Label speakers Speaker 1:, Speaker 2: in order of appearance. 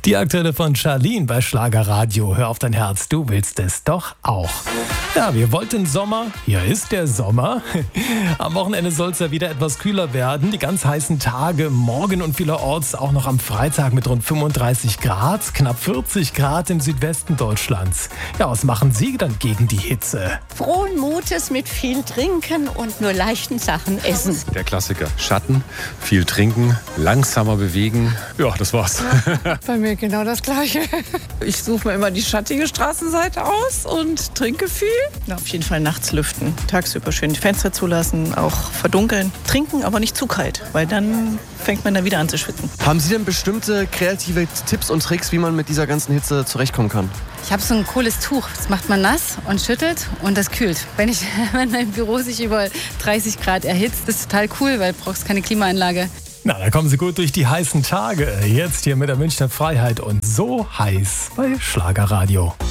Speaker 1: Die aktuelle von Charlene bei Schlagerradio. Hör auf dein Herz, du willst es doch auch. Ja, wir wollten Sommer. Hier ist der Sommer. Am Wochenende soll es ja wieder etwas kühler werden. Die ganz heißen Tage morgen und vielerorts auch noch am Freitag mit rund 35 Grad, knapp 40 Grad im Südwesten Deutschlands. Ja, was machen Sie dann gegen die Hitze?
Speaker 2: Frohen Mutes mit viel Trinken und nur leichten Sachen essen.
Speaker 3: Der Klassiker. Schatten, viel trinken, langsamer bewegen. Ja, das war's.
Speaker 4: Bei mir genau das Gleiche.
Speaker 5: Ich suche mir immer die schattige Straßenseite aus und trinke viel. Na, auf jeden Fall nachts lüften. Tagsüber schön die Fenster zulassen, auch verdunkeln. Trinken, aber nicht zu kalt, weil dann fängt man da wieder an zu schwitzen.
Speaker 6: Haben Sie denn bestimmte kreative Tipps und Tricks, wie man mit dieser ganzen Hitze zurechtkommen kann?
Speaker 7: Ich habe so ein cooles Tuch. Das macht man nass und schüttelt und das kühlt. Wenn mein Büro sich über 30 Grad erhitzt, ist total cool, weil du brauchst keine Klimaanlage.
Speaker 1: Na, da kommen Sie gut durch die heißen Tage. Jetzt hier mit der Münchner Freiheit und so heiß bei Schlagerradio.